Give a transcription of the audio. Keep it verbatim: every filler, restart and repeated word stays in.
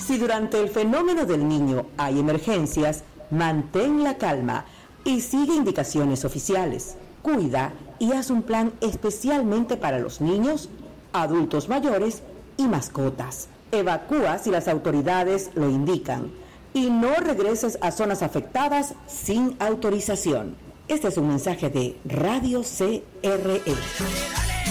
Si durante el fenómeno del Niño hay emergencias, mantén la calma y sigue indicaciones oficiales. Cuida y haz un plan especialmente para los niños, adultos mayores y mascotas. Evacúa si las autoridades lo indican y no regreses a zonas afectadas sin autorización. Este es un mensaje de Radio C R E.